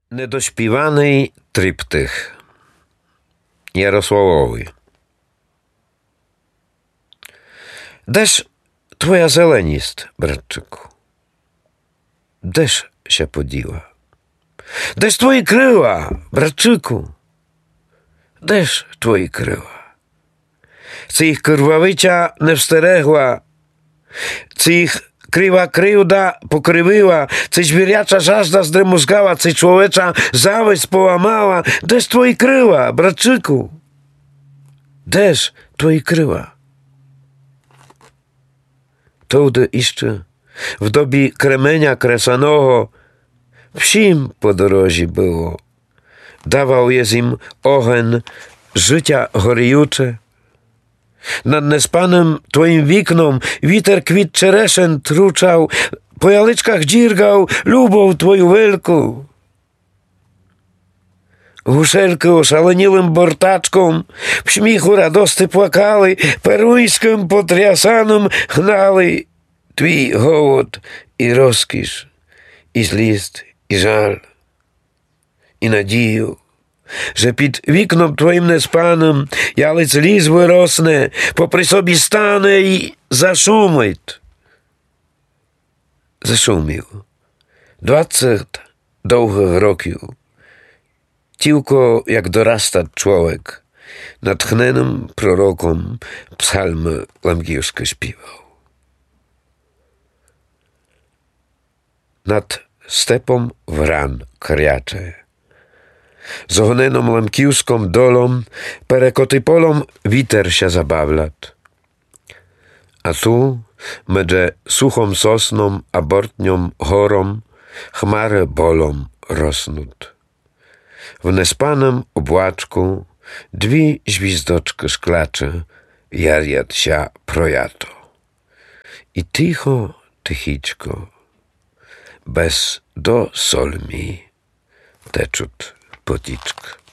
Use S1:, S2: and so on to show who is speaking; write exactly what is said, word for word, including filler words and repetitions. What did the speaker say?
S1: Недоспіваний триптих Jarosławowy. Де ж твоя зеленість, братчику? Де ж się поділа? Де ж твої крила, братчику? Де ж твої крила? Це їх кривавиця не встерегла, це їх Krywa kryłda pokrywyła, coś zwierjacza żażda zdremuzgała, coś człowiecza zawieść połamała. Deż twoi kryła, braczyku? Deż twoi kryła? Tudy jeszcze w dobie kremenia kresanego wsim po dorozie było. Dawał jest im ochen życia goryjucze. Nad nespanym twoim wiknom witer kwit czereszen truczał, po jalyczkach dzirgał lubą twoją wielką. Гушельки ошаленілим бортачком, в сміху радости плакали, перуйським потрясаном гнали твій голод і розкіш, і злість, і жаль, і надію. Że pід вікном твоїм неспаним ялиць ліс виросне, попри собі стане і зашумить. Зашумів. Двадцять довгих років. Тільки, як дорasta człowiek, natchnionym prorokom psalmy lamkівські śpiewał. Nad stepą wran kriacze. Z ohoneną lamkівськą dolą perekoty polom witer się zabawlat. A tu, medże suchą sosną, a bortnią chorą, chmary bolą rosnut. W nespanym obłaczku dwie zwizdoczki szklacze jarjat się projato. I ticho, tychiczko, bez do solmi teczut poticzk.